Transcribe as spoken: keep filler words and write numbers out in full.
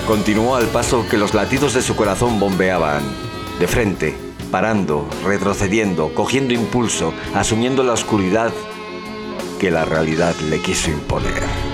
Continuó al paso que los latidos de su corazón bombeaban. De frente, parando, retrocediendo, cogiendo impulso, asumiendo la oscuridad que la realidad le quiso imponer.